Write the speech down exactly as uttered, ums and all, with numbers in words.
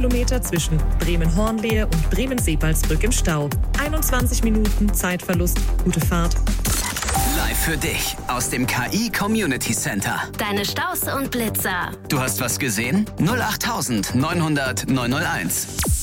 Kilometer zwischen Bremen-Hornlehe und Bremen-Seebalsbrück im Stau. einundzwanzig Minuten Zeitverlust. Gute Fahrt. Live für dich aus dem K I Community Center. Deine Staus und Blitzer. Du hast was gesehen? null acht neunhundert neunhunderteins.